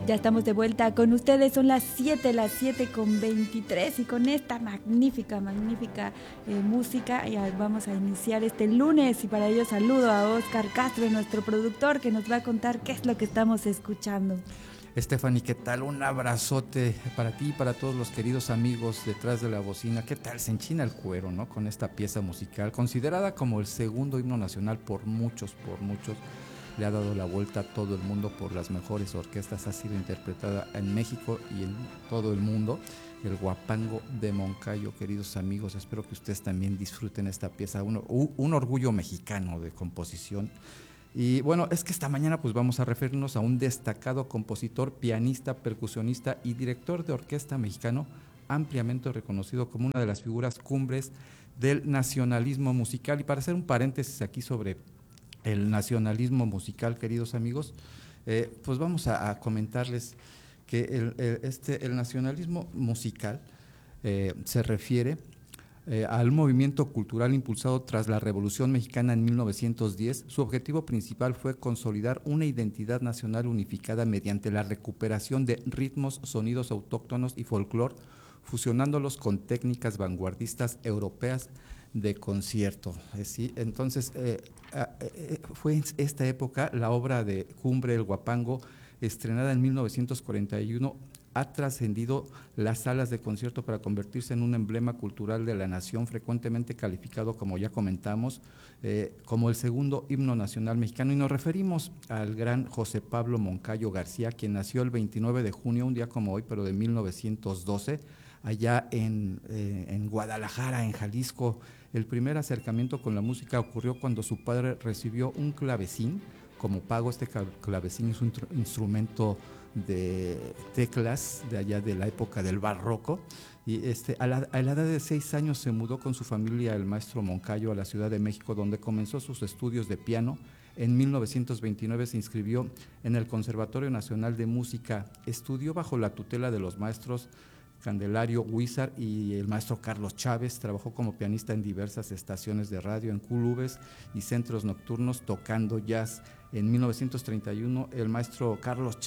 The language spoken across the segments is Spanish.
Ya estamos de vuelta con ustedes, son las 7:23 y con esta magnífica música ya vamos a iniciar este lunes y para ello saludo a Oscar Castro, nuestro productor, que nos va a contar qué es lo que estamos escuchando. Stephanie, ¿qué tal? Un abrazote para ti y para todos los queridos amigos detrás de la bocina. ¿Qué tal? Se enchina el cuero, ¿no? Con esta pieza musical, considerada como el segundo himno nacional por muchos. Le ha dado la vuelta a todo el mundo por las mejores orquestas, ha sido interpretada en México y en todo el mundo. El Huapango de Moncayo, queridos amigos, espero que ustedes también disfruten esta pieza, un orgullo mexicano de composición. Y bueno, es que esta mañana pues vamos a referirnos a un destacado compositor, pianista, percusionista y director de orquesta mexicano, ampliamente reconocido como una de las figuras cumbres del nacionalismo musical. Y para hacer un paréntesis aquí sobre el nacionalismo musical, queridos amigos, pues vamos a comentarles que el nacionalismo musical se refiere al movimiento cultural impulsado tras la Revolución Mexicana en 1910. Su objetivo principal fue consolidar una identidad nacional unificada mediante la recuperación de ritmos, sonidos autóctonos y folclore, fusionándolos con técnicas vanguardistas europeas de concierto. ¿Sí? Entonces, fue en esta época la obra de Cumbre El Huapango, estrenada en 1941, ha trascendido las salas de concierto para convertirse en un emblema cultural de la nación, frecuentemente calificado, como ya comentamos, como el segundo himno nacional mexicano. Y nos referimos al gran José Pablo Moncayo García, quien nació el 29 de junio, un día como hoy, pero de 1912, allá en Guadalajara, en Jalisco. El primer acercamiento con la música ocurrió cuando su padre recibió un clavecín como pago. Este clavecín es un instrumento de teclas de allá de la época del barroco, y a la edad de 6 años se mudó con su familia, el maestro Moncayo, a la Ciudad de México, donde comenzó sus estudios de piano. En 1929 se inscribió en el Conservatorio Nacional de Música, estudió bajo la tutela de los maestros Candelario Huízar y el maestro Carlos Chávez. Trabajó como pianista en diversas estaciones de radio, en clubes y centros nocturnos, tocando jazz. En 1931 el maestro Carlos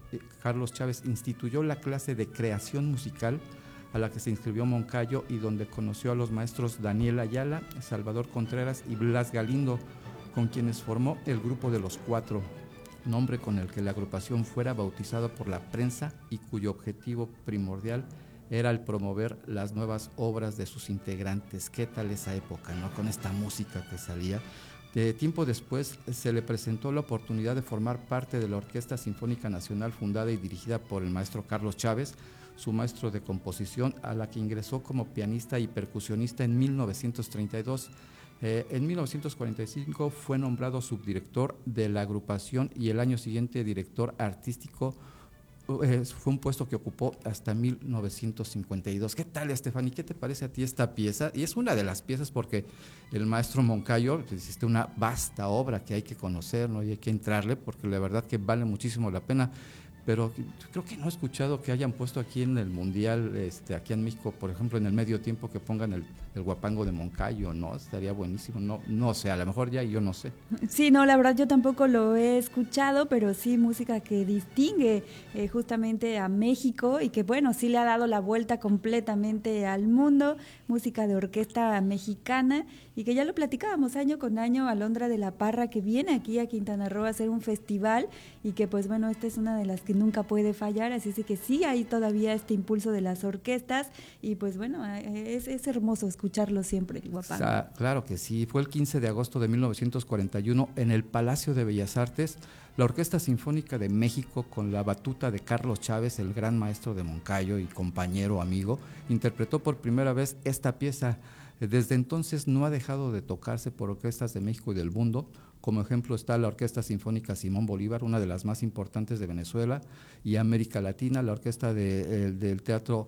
Chávez instituyó la clase de creación musical a la que se inscribió Moncayo y donde conoció a los maestros Daniel Ayala, Salvador Contreras y Blas Galindo, con quienes formó el Grupo de los Cuatro, nombre con el que la agrupación fuera bautizada por la prensa y cuyo objetivo primordial era el promover las nuevas obras de sus integrantes. ¿Qué tal esa época, no? Con esta música que salía. Tiempo después se le presentó la oportunidad de formar parte de la Orquesta Sinfónica Nacional, fundada y dirigida por el maestro Carlos Chávez, su maestro de composición, a la que ingresó como pianista y percusionista en 1932. En 1945 fue nombrado subdirector de la agrupación y el año siguiente director artístico. Fue un puesto que ocupó hasta 1952. ¿Qué tal, Stephanie? ¿Qué te parece a ti esta pieza? Y es una de las piezas porque el maestro Moncayo hiciste una vasta obra que hay que conocer, ¿no? Y hay que entrarle porque la verdad que vale muchísimo la pena. Pero creo que no he escuchado que hayan puesto aquí en el Mundial, aquí en México, por ejemplo, en el medio tiempo, que pongan el Huapango de Moncayo, ¿no? Estaría buenísimo, no sé, a lo mejor ya yo no sé. Sí, no, la verdad yo tampoco lo he escuchado, pero sí música que distingue justamente a México y que bueno, sí le ha dado la vuelta completamente al mundo, música de orquesta mexicana y que ya lo platicábamos año con año, Alondra de la Parra, que viene aquí a Quintana Roo a hacer un festival y que pues bueno, esta es una de las que nunca puede fallar, así que sí hay todavía este impulso de las orquestas y pues bueno, es hermoso escucharlo siempre, el Huapango. Claro que sí, fue el 15 de agosto de 1941 en el Palacio de Bellas Artes, la Orquesta Sinfónica de México, con la batuta de Carlos Chávez, el gran maestro de Moncayo y compañero amigo, interpretó por primera vez esta pieza. Desde entonces no ha dejado de tocarse por orquestas de México y del mundo. Como ejemplo está la Orquesta Sinfónica Simón Bolívar, una de las más importantes de Venezuela y América Latina, la Orquesta del Teatro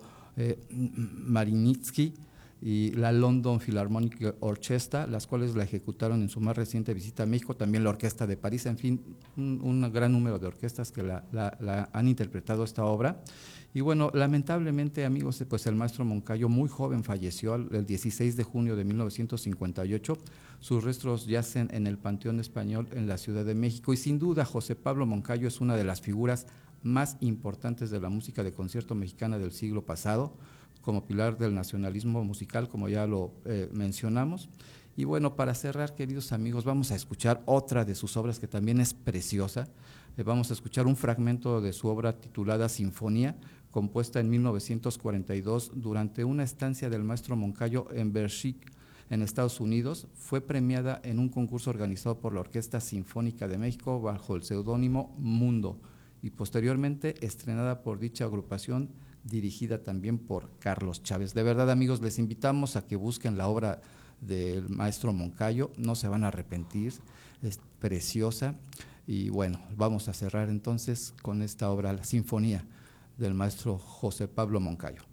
Mariinsky y la London Philharmonic Orchestra, las cuales la ejecutaron en su más reciente visita a México, también la Orquesta de París, en fin, un gran número de orquestas que la han interpretado esta obra. Y bueno, lamentablemente, amigos, pues el maestro Moncayo muy joven falleció el 16 de junio de 1958. Sus restos yacen en el Panteón Español en la Ciudad de México y sin duda José Pablo Moncayo es una de las figuras más importantes de la música de concierto mexicana del siglo pasado, como pilar del nacionalismo musical, como ya lo mencionamos. Y bueno, para cerrar, queridos amigos, vamos a escuchar otra de sus obras que también es preciosa. Vamos a escuchar un fragmento de su obra titulada Sinfonía, compuesta en 1942 durante una estancia del maestro Moncayo en Berkshire, en Estados Unidos. Fue premiada en un concurso organizado por la Orquesta Sinfónica de México bajo el seudónimo Mundo y posteriormente estrenada por dicha agrupación, dirigida también por Carlos Chávez. De verdad, amigos, les invitamos a que busquen la obra del maestro Moncayo, no se van a arrepentir, es preciosa. Y bueno, vamos a cerrar entonces con esta obra, la Sinfonía del maestro José Pablo Moncayo.